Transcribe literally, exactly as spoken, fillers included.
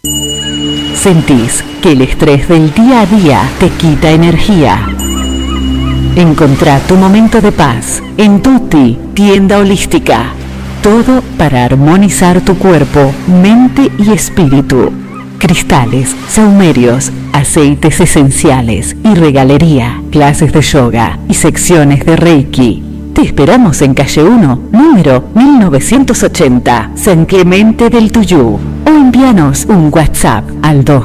¿Sentís que el estrés del día a día te quita energía? Encontrá tu momento de paz en Tutti, tienda holística. Todo para armonizar tu cuerpo, mente y espíritu. Cristales, saumerios, aceites esenciales y regalería, clases de yoga y secciones de Reiki. Te esperamos en calle uno, número mil novecientos ochenta, San Clemente del Tuyú. O envíanos un WhatsApp al dos